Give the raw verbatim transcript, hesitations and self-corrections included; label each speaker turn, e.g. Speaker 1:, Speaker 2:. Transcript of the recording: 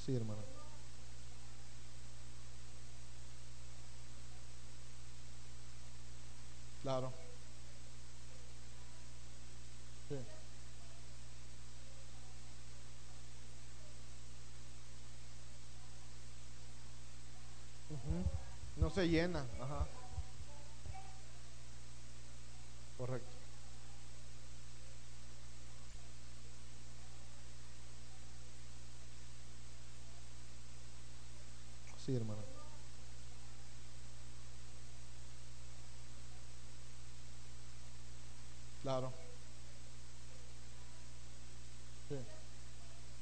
Speaker 1: Sí, hermano. Claro. Sí. Ujú. No se llena. Ajá. Correcto. Sí, hermano. Claro.